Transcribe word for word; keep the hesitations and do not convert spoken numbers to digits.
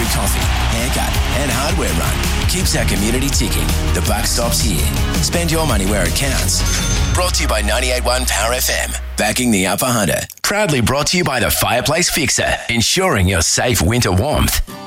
every coffee, haircut and hardware run keeps our community ticking. The buck stops here. Spend your money where it counts. Brought to you by ninety-eight point one Power F M. Backing the Upper Hunter. Proudly brought to you by the Fireplace Fixer, ensuring your safe winter warmth.